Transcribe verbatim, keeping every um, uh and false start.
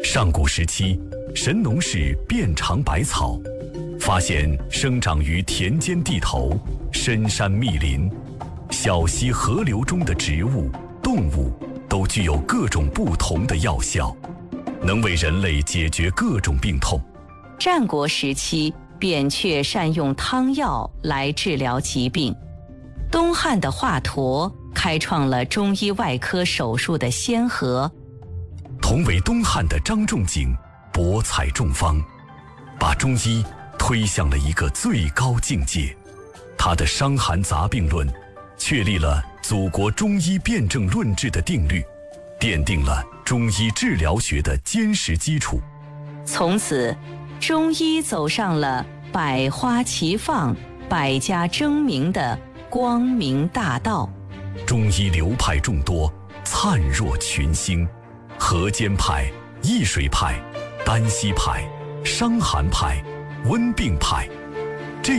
上古时期，神农氏遍尝百草，发现生长于田间地头、深山密林、小溪河流中的植物、动物都具有各种不同的药效，能为人类解决各种病痛。 战国时期，扁鹊善用汤药来治疗疾病。东汉的华佗开创了中医外科手术的先河。 同为东汉的张仲景博采众方，把中医推向了一个最高境界。他的《伤寒杂病论》确立了祖国中医辨证论治的定律，奠定了中医治疗学的坚实基础。 从此，中医走上了百花齐放、百家争鸣的光明大道。 中医流派众多，灿若群星。河间派、易水派、丹溪派、伤寒派、温病派。